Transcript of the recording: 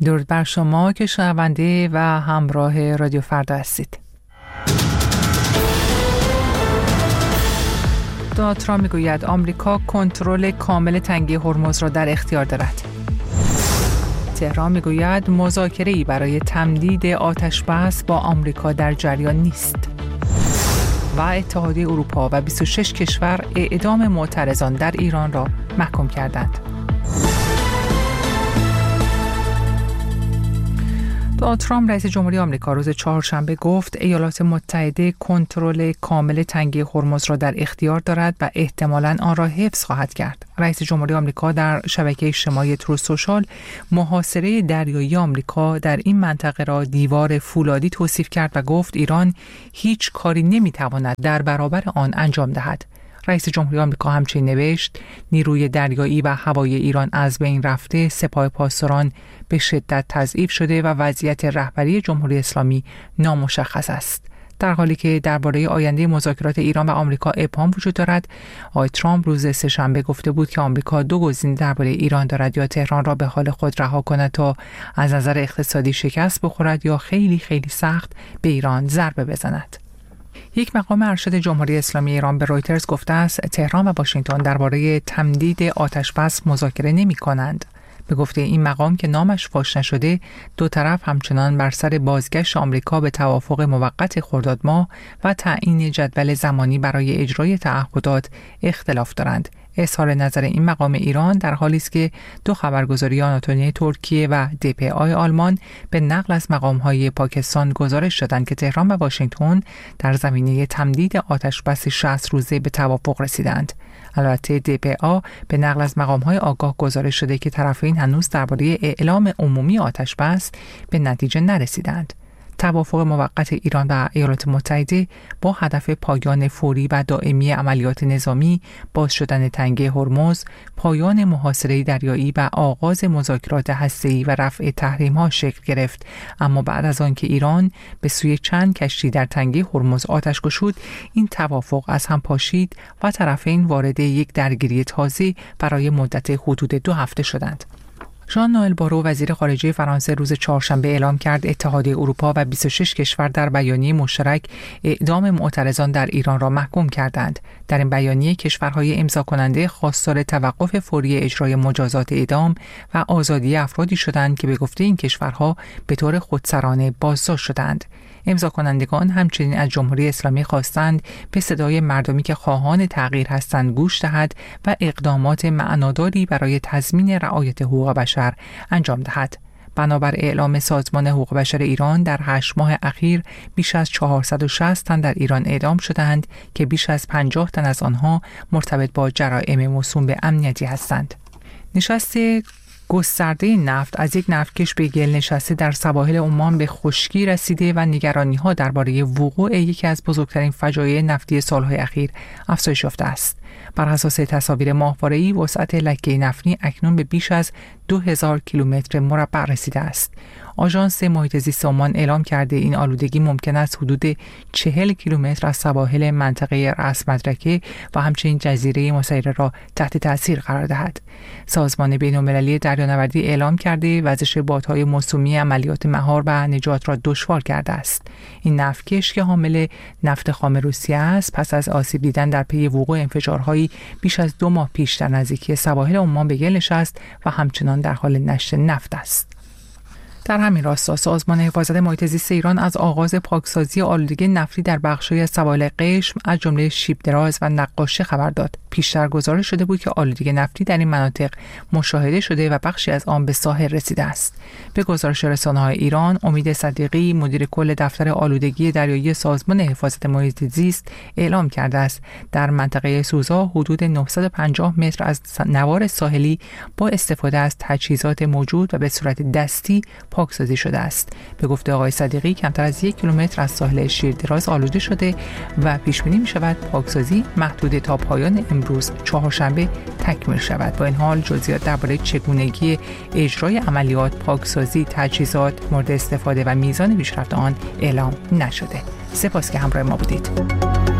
درود بر شما که شنونده و همراه رادیو فردا هستید. دونالد ترامپ میگوید آمریکا کنترل کامل تنگه هرمز را در اختیار دارد. تهران میگوید مذاکره‌ای برای تمدید آتش‌بس با آمریکا در جریان نیست. و اتحادیه اروپا و 26 کشور اعدام معترضان در ایران را محکوم کردند. دونالد ترامپ رئیس جمهوری آمریکا روز چهارشنبه گفت ایالات متحده کنترل کامل تنگه هرمز را در اختیار دارد و احتمالاً آن را حفظ خواهد کرد. رئیس جمهوری آمریکا در شبکه اجتماعی تروث سوشال محاصره دریایی آمریکا در این منطقه را دیوار فولادی توصیف کرد و گفت ایران هیچ کاری نمی‌تواند در برابر آن انجام دهد. رئیس جمهوری آمریکا همچنین نوشت نیروی دریایی و هوایی ایران از بین رفته، سپاه پاسداران به شدت تضعیف شده و وضعیت رهبری جمهوری اسلامی نامشخص است. در حالی که درباره آینده مذاکرات ایران و آمریکا ابهام وجود دارد، آقای ترامپ روز سه‌شنبه گفته بود که آمریکا دو گزینه درباره ایران دارد: یا تهران را به حال خود رها کند تا از نظر اقتصادی شکست بخورد، یا خیلی خیلی سخت به ایران ضربه بزند. یک مقام ارشد جمهوری اسلامی ایران به رویترز گفته است تهران و واشنگتن درباره تمدید آتش‌بس مذاکره نمی‌کنند. به گفته این مقام که نامش فاش نشده، دو طرف همچنان بر سر بازگشت آمریکا به توافق موقت خرداد ماه و تعیین جدول زمانی برای اجرای تعهدات اختلاف دارند. اظهار نظر این مقام ایران در حالی است که دو خبرگزاری آناتولی ترکیه و DPA آلمان به نقل از مقام‌های پاکستان گزارش دادند که تهران و واشنگتن در زمینه تمدید آتش‌بس 60 روزه به توافق رسیدند. البته DPA به نقل از مقام‌های آگاه گزارش شده که طرفین هنوز درباره اعلام عمومی آتش‌بس به نتیجه نرسیدند. توافق موقت ایران و ایالات متحده با هدف پایان فوری و دائمی عملیات نظامی، باز شدن تنگه هرمز، پایان محاصره دریایی و آغاز مذاکرات هسته‌ای و رفع تحریم‌ها شکل گرفت. اما بعد از آنکه ایران به سوی چند کشتی در تنگه هرمز آتش گشود، این توافق از هم پاشید و طرفین وارد یک درگیری تازه برای مدت حدود 2 هفته شدند. ژان نوئل بارو وزیر خارجه فرانسه روز چهارشنبه اعلام کرد اتحادیه اروپا و 26 کشور در بیانیه مشترک اعدام معترضان در ایران را محکوم کردند. در این بیانیه کشورهای امضا کننده خواستار توقف فوری اجرای مجازات اعدام و آزادی افرادی شدند که به گفته این کشورها به طور خودسرانه بازداشت شدند. امضا کنندگان همچنین از جمهوری اسلامی خواستند به صدای مردمی که خواهان تغییر هستند گوش دهد و اقدامات معناداری برای تضمین رعایت حقوق بشر انجام دهد. بنابر اعلام سازمان حقوق بشر ایران در 8 ماه اخیر بیش از 460 تن در ایران اعدام شدند که بیش از 50 تن از آنها مرتبط با جرائم موسوم به امنیتی هستند. نشست گسترده نفت از یک نفتکش به گل نشسته در سواحل عمان به خشکی رسیده و نگرانی‌ها درباره وقوع یکی از بزرگترین فجایع نفتی سالهای اخیر افزایش یافته است. بر اساس تصاویر ماهواره‌ای وسعت لکه نفتی اکنون به بیش از 2000 کیلومتر مربع رسیده است. آژانس محیط زیست عمان اعلام کرده این آلودگی ممکن است حدود 40 کیلومتر از سواحل منطقه رأس مدرکه و همچنین جزیره مسیره را تحت تاثیر قرار دهد. سازمان بین‌المللی دریانوردی اعلام کرده وزش بادهای موسومی عملیات مهار و نجات را دشوار کرده است. این نفتکش که حامل نفت خام روسیه است پس از آسیب دیدن در پی وقوع انفجارهایی بیش از 2 ماه پیش در نزدیکی سواحل عمان به گل نشست و همچنان در حال نشت نفت است. در همین راستا سازمان حفاظت محیط زیست ایران از آغاز پاکسازی آلودگی نفتی در بخش‌های از سواحل قشم از جمله شیب دراز و نقاشه خبر داد. پیشتر گزارش شده بود که آلودگی نفتی در این مناطق مشاهده شده و بخشی از آن به ساحل رسیده است. به گزارش رسانه‌های ایران، امید صدیقی مدیر کل دفتر آلودگی دریایی سازمان حفاظت محیط زیست اعلام کرده است در منطقه سوزا حدود 950 متر از نوار ساحلی با استفاده از تجهیزات موجود و به صورت دستی پاکسازی شده است. به گفته آقای صدیقی کمتر از 1 کیلومتر از ساحل شیردراز آلوده شده و پیش بینی می شود پاکسازی محدود تا پایان امروز چهارشنبه تکمیل شود. با این حال جزئیات درباره چگونگی اجرای عملیات پاکسازی، تجهیزات مورد استفاده و میزان پیشرفت آن اعلام نشده. سپاس که همراه ما بودید.